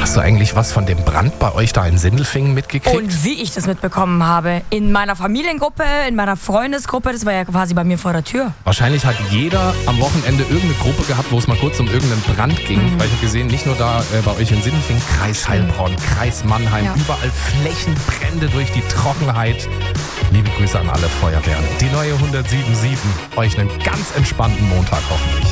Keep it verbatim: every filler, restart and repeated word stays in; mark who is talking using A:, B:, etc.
A: Hast du eigentlich was von dem Brand bei euch da in Sindelfingen mitgekriegt?
B: Und wie ich das mitbekommen habe. In meiner Familiengruppe, in meiner Freundesgruppe, das war ja quasi bei mir vor der Tür.
A: Wahrscheinlich hat jeder am Wochenende irgendeine Gruppe gehabt, wo es mal kurz um irgendeinen Brand ging. Mhm. Weil ich habe gesehen, nicht nur da äh, bei euch in Sindelfingen, Kreis Heilbronn, Kreis Mannheim, ja. Überall Flächenbrände durch die Trockenheit. Liebe Grüße an alle Feuerwehren. Die neue hundertsieben Komma sieben. Euch einen ganz entspannten Montag hoffentlich.